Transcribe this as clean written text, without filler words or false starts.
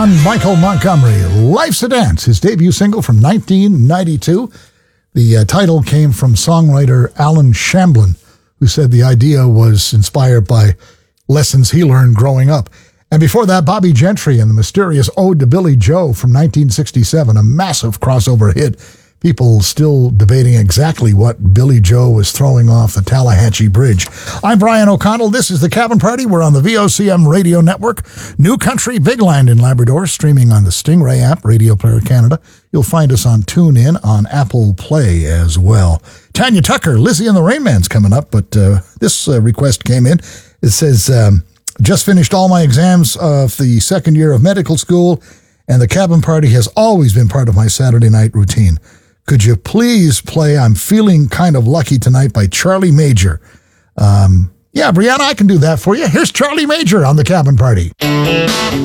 John Michael Montgomery, Life's a Dance, his debut single from 1992. The title came from songwriter Alan Shamblin, who said the idea was inspired by lessons he learned growing up. And before that, Bobby Gentry and the mysterious Ode to Billy Joe from 1967, a massive crossover hit. People still debating exactly what Billy Joe was throwing off the Tallahatchie Bridge. I'm Brian O'Connell. This is The Cabin Party. We're on the VOCM Radio Network. New Country Big Land in Labrador, streaming on the Stingray app, Radio Player Canada. You'll find us on TuneIn, on Apple Play as well. Tanya Tucker, Lizzie and the Rain Man's coming up, but this request came in. It says, just finished all my exams of the second year of medical school, and the Cabin Party has always been part of my Saturday night routine. Could you please play I'm Feeling Kind of Lucky Tonight by Charlie Major? Yeah, Brianna, I can do that for you. Here's Charlie Major on the Cabin Party.